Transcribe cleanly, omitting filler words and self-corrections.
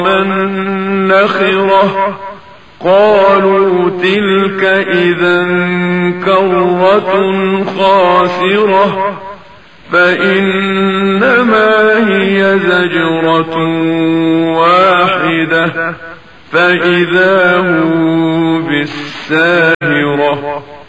النخرة قالوا تلك إذا كرة خاسرة فإنما هي زجرة واحدة فإذا هم بالساهرة